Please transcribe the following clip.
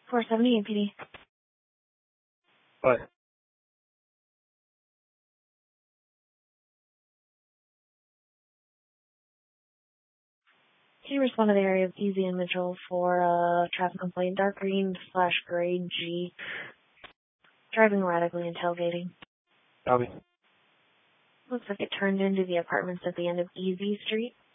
470 APD. What? Can you respond to the area of Easy and Mitchell for a traffic complaint, dark green/gray Jeep, driving erratically and tailgating? Copy. Looks like it turned into the apartments at the end of Easy Street.